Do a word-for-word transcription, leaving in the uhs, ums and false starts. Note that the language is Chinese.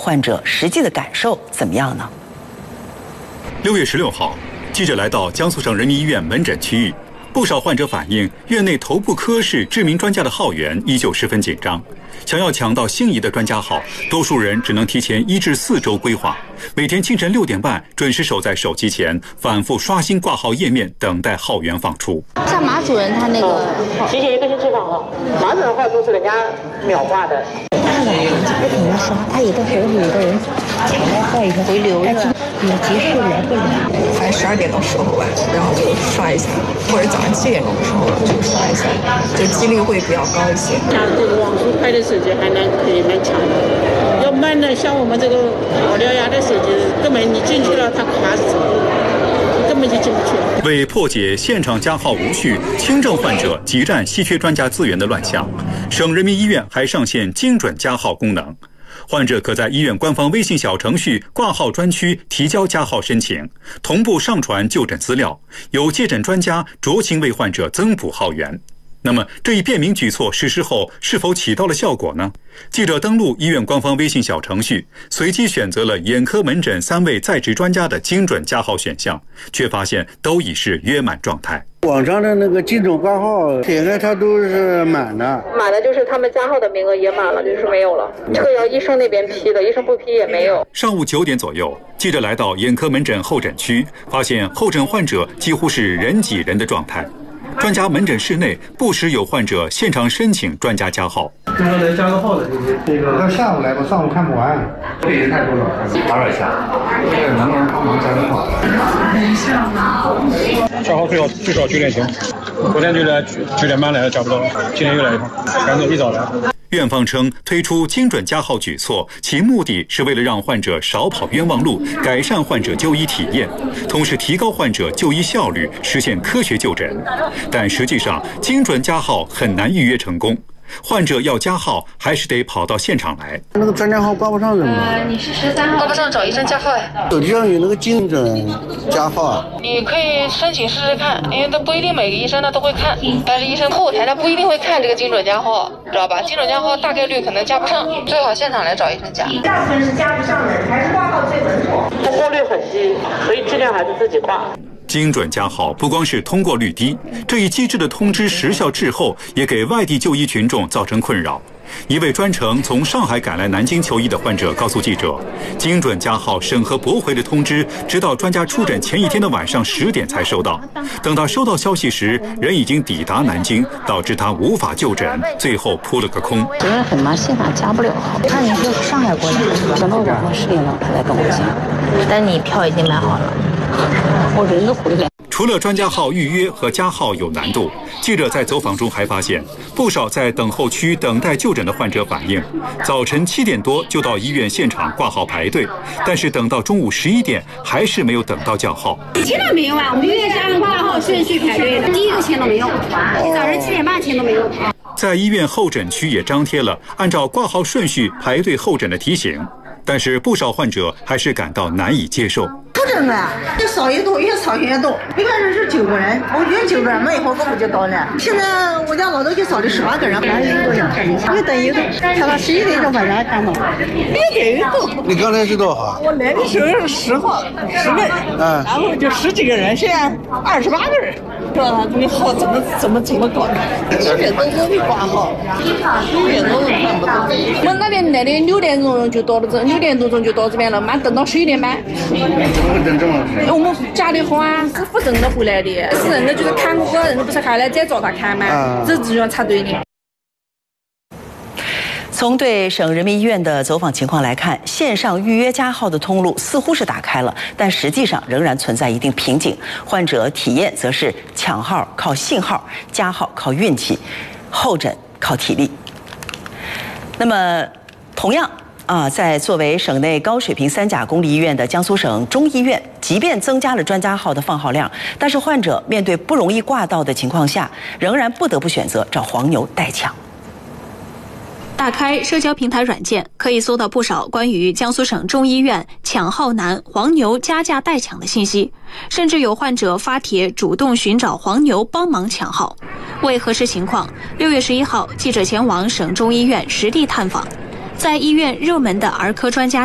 患者实际的感受怎么样呢？ 六月十六号，记者来到江苏省人民医院门诊区域，不少患者反映，院内头部科室知名专家的号源依旧十分紧张。想要抢到心仪的专家号，多数人只能提前一至四周规划，每天清晨六点半准时守在手机前，反复刷新挂号页面，等待号源放出。 像马主任他那个提前一个星期放号，马主任号都是人家秒挂的。 他来不停的刷，他有的时候有的人抢来号以后回流了，你及时来不了。 反正十二点的时候吧，然后就刷一下，或者早上七点钟的时候就刷一下，就几率会比较高一些。 像这个网速快的手机还能可以蛮强的，要慢的像我们这个老掉牙的手机，根本你进去了它卡死了，根本就进不去了。 为破解现场加号无序、轻症患者急占稀缺专家资源的乱象，省人民医院还上线精准加号功能。患者可在医院官方微信小程序挂号专区提交加号申请，同步上传就诊资料，有接诊专家酌情为患者增补号源。那么这一便民举措实施后是否起到了效果呢？记者登录医院官方微信小程序，随机选择了眼科门诊三位在职专家的精准加号选项，却发现都已是约满状态。 网上的那个精准挂号点开它都是满的， 满的就是他们加号的名额也满了，就是没有了。这个要医生那边批的，医生不批也没有。 上午九点左右，记者来到眼科门诊候诊区，发现候诊患者几乎是人挤人的状态。专家门诊室内不时有患者现场申请专家加号。 经常来加个号的这些，这个到下午来吧，上午看不完， 这人太多了，打扰一下，这个能不能帮忙加个号？加号最好最少九点前，昨天就来九点半来了加不到，今天又来一趟，赶紧一早来。 院方称，推出精准加号举措，其目的是为了让患者少跑冤枉路，改善患者就医体验，同时提高患者就医效率，实现科学就诊。但实际上，精准加号很难预约成功。患者要加号，还是得跑到现场来。 那个专家号挂不上怎么办？ 呃，你是十三号，挂不上找医生加号呀。 手机上有那个精准加号啊。 你可以申请试试看，因为都不一定每个医生他都会看，但是医生后台他不一定会看这个精准加号，知道吧？精准加号大概率可能加不上，最好现场来找医生加。 大部分是加不上的，还是挂号最稳妥。通过率很低，所以尽量还是自己挂。 精准加号不光是通过率低，这一机制的通知时效滞后，也给外地就医群众造成困扰。一位专程从上海赶来南京求医的患者告诉记者，精准加号审核驳回的通知，直到专家出诊前一天的晚上十点才收到。等到收到消息时，人已经抵达南京，导致他无法就诊，最后扑了个空。 觉得很忙，现场加不了号。他你是上海过来，等到晚上十点了，他才跟我讲。但你票已经买好了，我人都回来。 除了专家号预约和加号有难度，记者在走访中还发现，不少在等候区等待就诊的患者反映，早晨七点多就到医院现场挂号排队，但是等到中午十一点还是没有等到叫号。 签都没有啊，我们医院是按挂号顺序排队的，第一个签都没有，早上七点半签都没有。 在医院候诊区也张贴了按照挂号顺序排队候诊的提醒，但是不少患者还是感到难以接受。 不真的，越少越多，越少越多。一开始是九个人，我约九个人了以后，我们就到了。现在我家老头就少了十八个人，反正一个人看一下，越等越多，看到十一点钟把人看到，越等越多。 你刚才是多少号？ 我来的时候是十号，十个人，嗯，然后就十几个人，现在二十八个人，是吧？这个号怎么怎么怎么搞的？七点多钟会挂号，九点多钟看不到。我们那天来的六点钟就到了这，六点多钟就到这边了，妈等到十一点半。我们加的好啊，是不认得回来的，是认得就是看过个人不是还来再找他看吗？这只要插队的。 从对省人民医院的走访情况来看，线上预约加号的通路似乎是打开了，但实际上仍然存在一定瓶颈。患者体验则是抢号靠信号，加号靠运气，候诊靠体力。那么，同样。啊，在作为省内高水平三甲公立医院的江苏省中医院，即便增加了专家号的放号量，但是患者面对不容易挂到的情况下，仍然不得不选择找黄牛代抢。 打开社交平台软件，可以搜到不少关于江苏省中医院抢号难、黄牛加价代抢的信息，甚至有患者发帖主动寻找黄牛帮忙抢号。为核实情况，六月十一号，记者前往省中医院实地探访。在医院热门的儿科专家